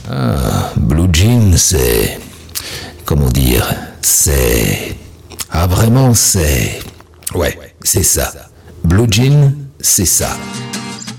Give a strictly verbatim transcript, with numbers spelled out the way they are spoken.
Ah, Blue Jean, c'est... Comment dire? C'est... Ah, vraiment, c'est... Ouais, c'est ça. Blue Jean, c'est ça.